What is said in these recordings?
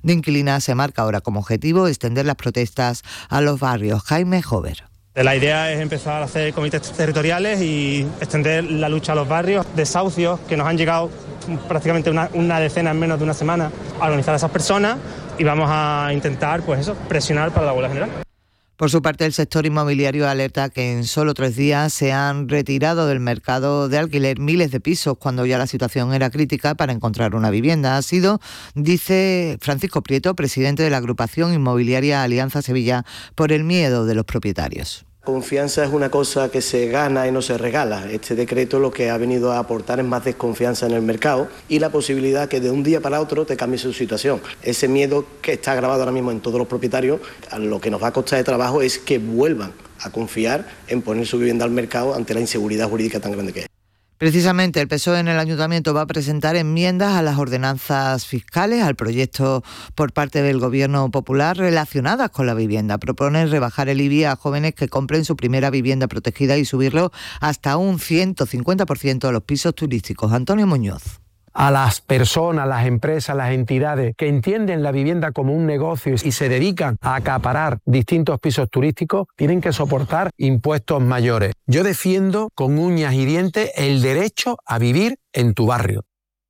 de inquilinas se marca ahora como objetivo extender las protestas a los barrios. Jaime Jover. La idea es empezar a hacer comités territoriales y extender la lucha a los barrios, desahucios que nos han llegado prácticamente una decena en menos de una semana, a organizar a esas personas y vamos a intentar presionar para la huelga general. Por su parte, el sector inmobiliario alerta que en solo 3 días se han retirado del mercado de alquiler miles de pisos cuando ya la situación era crítica para encontrar una vivienda. Ha sido, dice Francisco Prieto, presidente de la agrupación inmobiliaria Alianza Sevilla, por el miedo de los propietarios. Confianza es una cosa que se gana y no se regala. Este decreto lo que ha venido a aportar es más desconfianza en el mercado y la posibilidad que de un día para otro te cambie su situación. Ese miedo que está grabado ahora mismo en todos los propietarios, lo que nos va a costar de trabajo es que vuelvan a confiar en poner su vivienda al mercado ante la inseguridad jurídica tan grande que es. Precisamente el PSOE en el Ayuntamiento va a presentar enmiendas a las ordenanzas fiscales, al proyecto por parte del Gobierno Popular relacionadas con la vivienda. Propone rebajar el IBI a jóvenes que compren su primera vivienda protegida y subirlo hasta un 150% a los pisos turísticos. Antonio Muñoz. A las personas, las empresas, las entidades que entienden la vivienda como un negocio y se dedican a acaparar distintos pisos turísticos, tienen que soportar impuestos mayores. Yo defiendo con uñas y dientes el derecho a vivir en tu barrio.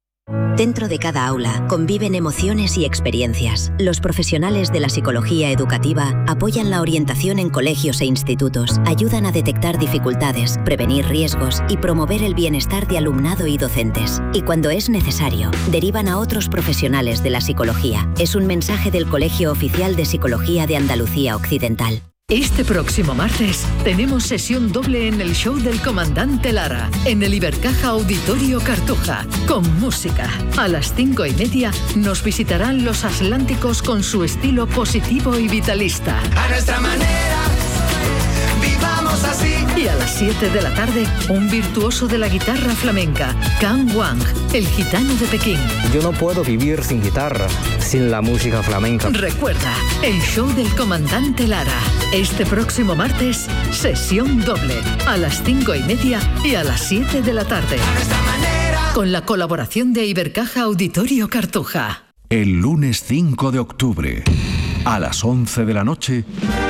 Dentro de cada aula conviven emociones y experiencias. Los profesionales de la psicología educativa apoyan la orientación en colegios e institutos, ayudan a detectar dificultades, prevenir riesgos y promover el bienestar de alumnado y docentes. Y cuando es necesario, derivan a otros profesionales de la psicología. Es un mensaje del Colegio Oficial de Psicología de Andalucía Occidental. Este próximo martes tenemos sesión doble en el show del Comandante Lara, en el Ibercaja Auditorio Cartuja, con música. A las 5:30 nos visitarán los Atlánticos con su estilo positivo y vitalista. A nuestra manera, vivamos así. Y a las 7 de la tarde, un virtuoso de la guitarra flamenca, Can Wang, el gitano de Pekín. Yo no puedo vivir sin guitarra, sin la música flamenca. Recuerda, el show del Comandante Lara. Este próximo martes, sesión doble, a las 5:30 y a las 7 de la tarde. Con la colaboración de Ibercaja Auditorio Cartuja. El lunes 5 de octubre, a las 11 de la noche...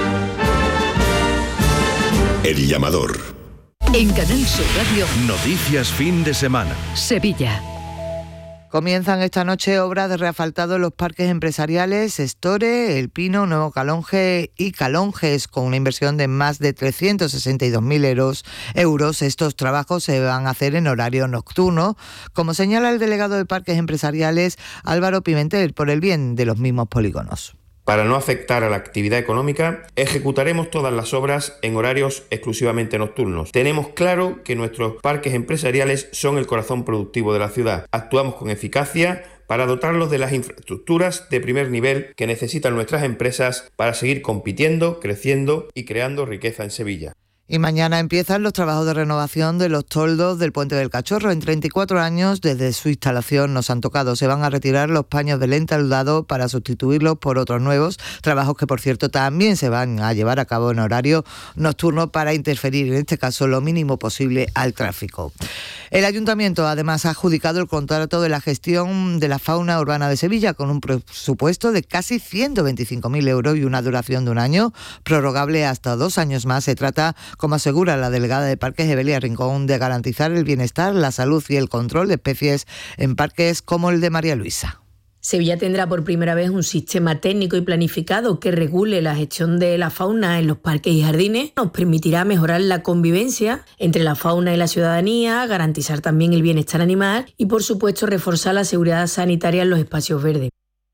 El llamador. En Canal Sur Radio. Noticias fin de semana. Sevilla. Comienzan esta noche obras de reasfaltado en los parques empresariales Estore, El Pino, Nuevo Calonge y Calonges, con una inversión de más de 362.000 euros. Estos trabajos se van a hacer en horario nocturno, como señala el delegado de Parques Empresariales Álvaro Pimentel, por el bien de los mismos polígonos. Para no afectar a la actividad económica, ejecutaremos todas las obras en horarios exclusivamente nocturnos. Tenemos claro que nuestros parques empresariales son el corazón productivo de la ciudad. Actuamos con eficacia para dotarlos de las infraestructuras de primer nivel que necesitan nuestras empresas para seguir compitiendo, creciendo y creando riqueza en Sevilla. Y mañana empiezan los trabajos de renovación de los toldos del Puente del Cachorro. En 34 años desde su instalación nos han tocado. Se van a retirar los paños del entablado para sustituirlos por otros nuevos. Trabajos que, por cierto, también se van a llevar a cabo en horario nocturno para interferir, en este caso, lo mínimo posible al tráfico. El Ayuntamiento, además, ha adjudicado el contrato de la gestión de la fauna urbana de Sevilla con un presupuesto de casi 125.000 euros y una duración de un año, prorrogable hasta 2 años más. Se trata, como asegura la delegada de Parques Evelia Rincón, de garantizar el bienestar, la salud y el control de especies en parques como el de María Luisa. Sevilla tendrá por primera vez un sistema técnico y planificado que regule la gestión de la fauna en los parques y jardines. Nos permitirá mejorar la convivencia entre la fauna y la ciudadanía, garantizar también el bienestar animal y, por supuesto, reforzar la seguridad sanitaria en los espacios verdes.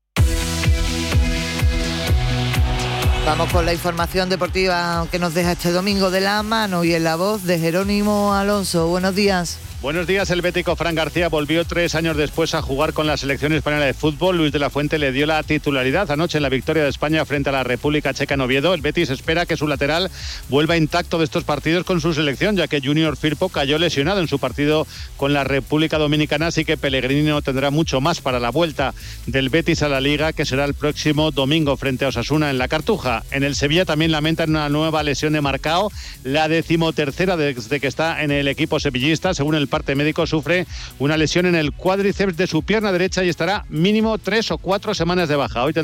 Vamos con la información deportiva que nos deja este domingo de la mano y en la voz de Jerónimo Alonso. Buenos días. Buenos días. El bético Fran García volvió 3 años después a jugar con la selección española de fútbol. Luis de la Fuente le dio la titularidad anoche en la victoria de España frente a la República Checa en Oviedo. El Betis espera que su lateral vuelva intacto de estos partidos con su selección, ya que Junior Firpo cayó lesionado en su partido con la República Dominicana, así que Pellegrini no tendrá mucho más para la vuelta del Betis a la Liga, que será el próximo domingo frente a Osasuna en la Cartuja. En el Sevilla también lamentan una nueva lesión de Marcao, la 13ª desde que está en el equipo sevillista. Según el parte médico, sufre una lesión en el cuádriceps de su pierna derecha y estará mínimo 3 o 4 semanas de baja. Hoy